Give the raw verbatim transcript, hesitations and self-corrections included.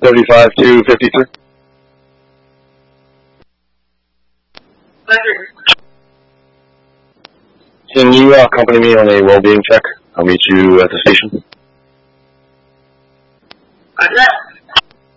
thirty-five to fifty-three. Can you uh, accompany me on a well-being check? I'll meet you at the station. Roger that.